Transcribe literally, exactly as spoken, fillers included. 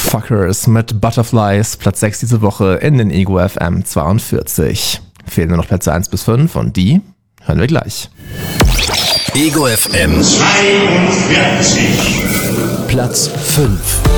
Fuckers mit Butterflies, Platz sechs diese Woche in den Ego F M zweiundvierzig. Fehlen nur noch Plätze eins bis fünf und die hören wir gleich. Ego F M zweiundvierzig. Platz fünf.